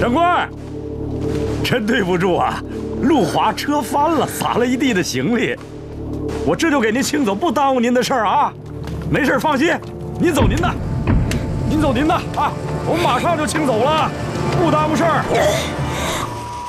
长官，真对不住啊，路滑车翻了，洒了一地的行李，我这就给您清走，不耽误您的事儿啊。没事，放心，您走您的，您走您的啊，我们马上就清走了，不耽误事儿。